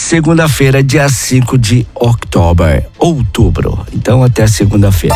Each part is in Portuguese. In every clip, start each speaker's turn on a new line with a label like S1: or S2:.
S1: segunda-feira, dia 5 de outubro. Então, até segunda-feira.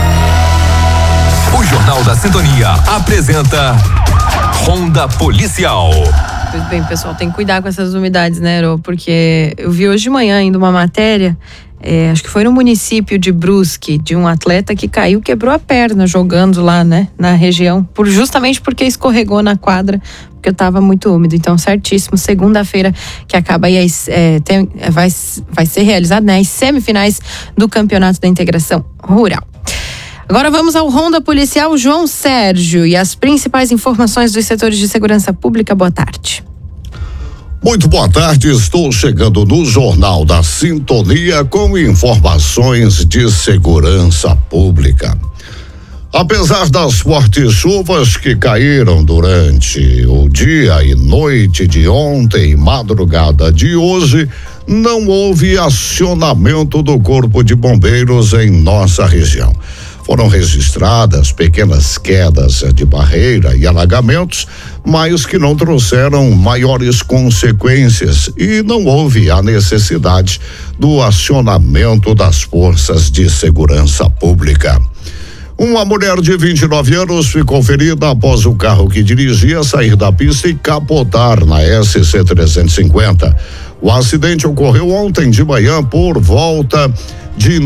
S2: O Jornal da Sintonia apresenta Ronda Policial.
S3: Pois bem, pessoal, tem que cuidar com essas umidades, né, Ero? Porque eu vi hoje de manhã ainda uma matéria, acho que foi no município de Brusque, de um atleta que caiu, quebrou a perna jogando lá, né, na região, justamente porque escorregou na quadra, porque estava muito úmido. Então, certíssimo, segunda-feira que acaba aí, vai ser realizado, né, as semifinais do Campeonato da Integração Rural. Agora vamos ao Ronda Policial. João Sérgio e as principais informações dos setores de segurança pública. Boa tarde.
S4: Muito boa tarde, estou chegando no Jornal da Sintonia com informações de segurança pública. Apesar das fortes chuvas que caíram durante o dia e noite de ontem e madrugada de hoje, não houve acionamento do Corpo de Bombeiros em nossa região. Foram registradas pequenas quedas de barreira e alagamentos, mas que não trouxeram maiores consequências e não houve a necessidade do acionamento das forças de segurança pública. Uma mulher de 29 anos ficou ferida após o carro que dirigia sair da pista e capotar na SC 350. O acidente ocorreu ontem de manhã por volta de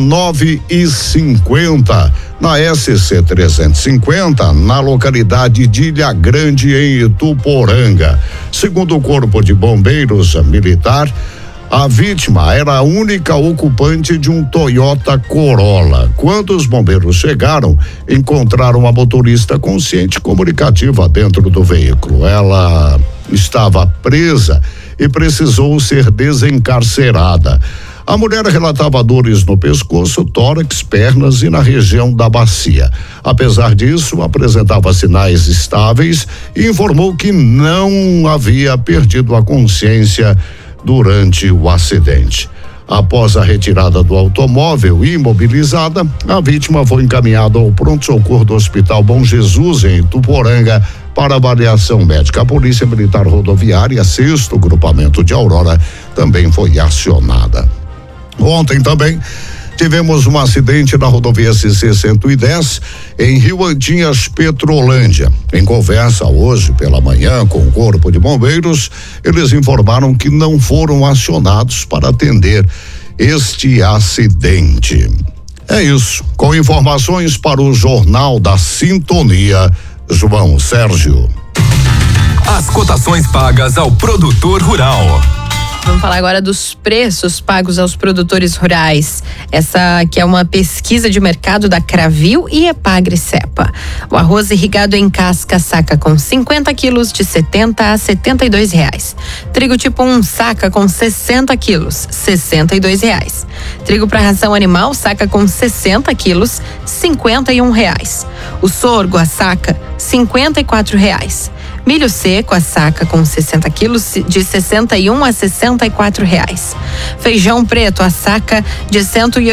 S4: 9h50 na SC 350, na localidade de Ilha Grande, em Ituporanga. Segundo o Corpo de Bombeiros Militar, a vítima era a única ocupante de um Toyota Corolla. Quando os bombeiros chegaram, encontraram a motorista consciente e comunicativa dentro do veículo. Ela estava presa e precisou ser desencarcerada. A mulher relatava dores no pescoço, tórax, pernas e na região da bacia. Apesar disso, apresentava sinais estáveis e informou que não havia perdido a consciência durante o acidente. Após a retirada do automóvel imobilizada, a vítima foi encaminhada ao pronto-socorro do Hospital Bom Jesus, em Ituporanga, para avaliação médica. A Polícia Militar Rodoviária, 6º Grupamento de Aurora, também foi acionada. Ontem também tivemos um acidente na rodovia SC 110 em Rio Antinhas, Petrolândia. Em conversa hoje pela manhã com o Corpo de Bombeiros, eles informaram que não foram acionados para atender este acidente. É isso. Com informações para o Jornal da Sintonia, João Sérgio.
S2: As cotações pagas ao produtor rural.
S3: Vamos falar agora dos preços pagos aos produtores rurais. Essa aqui é uma pesquisa de mercado da Cravil e Epagri-Cepa. O arroz irrigado em casca saca com 50 quilos de R$70 a R$72. Trigo tipo 1 saca com 60 quilos, R$62. Trigo para ração animal saca com 60 quilos, R$51. O sorgo a saca, R$54. Milho seco, a saca com 60 quilos, de R$61 a R$64. Feijão preto, a saca de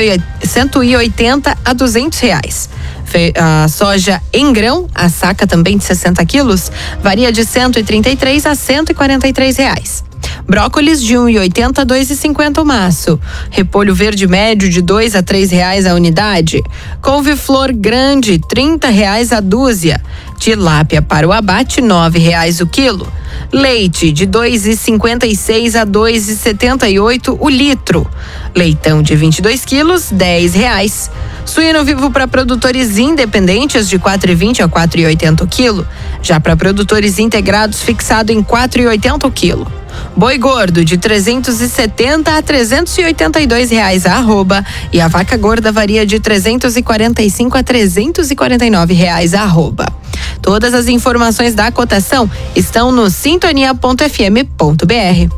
S3: 180 a R$200. A soja em grão, a saca também de 60 quilos, varia de R$133 a R$143. Brócolis de R$1,80 a R$2,50 o maço. Repolho verde médio de R$2 a R$3 a unidade. Couve-flor grande, R$30 a dúzia. Tilápia para o abate, R$9 o quilo. Leite de R$2,56 a R$2,78 o litro. Leitão de 22 quilos, R$10. Suíno vivo para produtores independentes de R$4,20 a R$4,80 o quilo. Já para produtores integrados, fixado em R$4,80 o quilo. Boi gordo de R$370 a R$382 a arroba, e a vaca gorda varia de R$345 a R$349 a arroba. Todas as informações da cotação estão no sintonia.fm.br.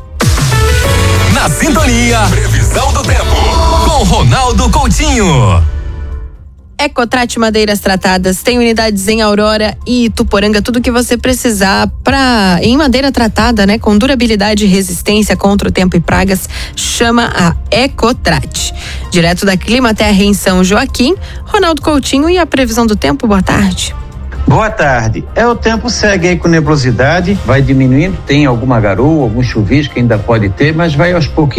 S2: Na Sintonia, previsão do tempo com Ronaldo Coutinho.
S3: Ecotrate Madeiras Tratadas tem unidades em Aurora e Ituporanga, tudo que você precisar em madeira tratada, né, com durabilidade e resistência contra o tempo e pragas, chama a Ecotrate. Direto da Climaterra em São Joaquim, Ronaldo Coutinho e a previsão do tempo. Boa tarde.
S5: Boa tarde. O tempo segue aí com nebulosidade, vai diminuindo, tem alguma garoa, algum chuvisco que ainda pode ter, mas vai aos pouquinhos